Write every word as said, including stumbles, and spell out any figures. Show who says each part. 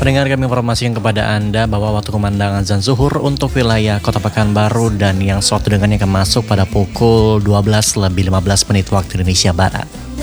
Speaker 1: Pendengar, kami informasikan kepada Anda bahwa waktu kumandang azan zuhur untuk wilayah Kota Pekanbaru dan yang suatu dengannya akan masuk pada pukul dua belas lebih lima belas menit waktu Indonesia Barat.